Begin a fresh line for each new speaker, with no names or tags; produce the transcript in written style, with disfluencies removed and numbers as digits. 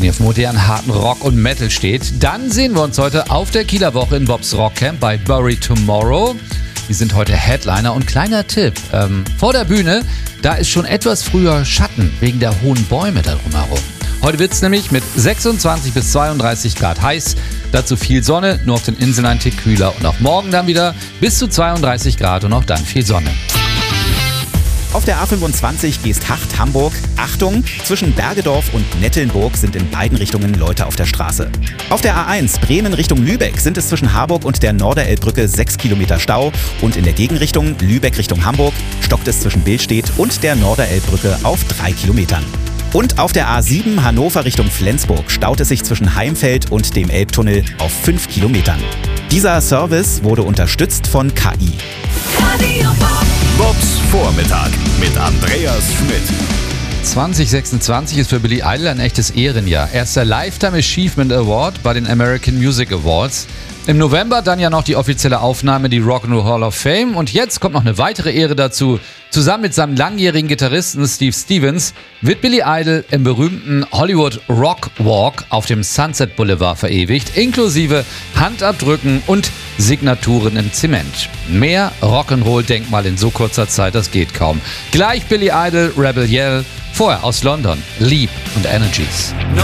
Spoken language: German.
ihr auf modernen, harten Rock und Metal steht, dann sehen wir uns heute auf der Kieler Woche in Bobs Rockcamp bei Bury Tomorrow. Die sind heute Headliner und kleiner Tipp, vor der Bühne, da ist schon etwas früher Schatten wegen der hohen Bäume da drumherum. Heute wird es nämlich mit 26 bis 32 Grad heiß, dazu viel Sonne, nur auf den Inseln ein Tick kühler und auch morgen dann wieder bis zu 32 Grad und auch dann viel Sonne.
Auf der A25 Geesthacht-Hamburg. Achtung, zwischen Bergedorf und Nettelnburg sind in beiden Richtungen Leute auf der Straße. Auf der A1 Bremen Richtung Lübeck sind es zwischen Harburg und der Norderelbbrücke 6 Kilometer Stau. Und in der Gegenrichtung Lübeck Richtung Hamburg stockt es zwischen Billstedt und der Norderelbbrücke auf 3 Kilometern. Und auf der A7 Hannover Richtung Flensburg staut es sich zwischen Heimfeld und dem Elbtunnel auf 5 Kilometern. Dieser Service wurde unterstützt von KI.
Bobs Vormittag mit Andreas Schmidt.
2026 ist für Billy Idol ein echtes Ehrenjahr. Erster Lifetime Achievement Award bei den American Music Awards. Im November dann ja noch die offizielle Aufnahme in die Rock'n'Roll Hall of Fame. Und jetzt kommt noch eine weitere Ehre dazu. Zusammen mit seinem langjährigen Gitarristen Steve Stevens wird Billy Idol im berühmten Hollywood Rock Walk auf dem Sunset Boulevard verewigt, inklusive Handabdrücken und Signaturen im Zement. Mehr Rock'n'Roll-Denkmal in so kurzer Zeit, das geht kaum. Gleich Billy Idol, Rebel Yell, vorher aus London, Leap und Energies.
No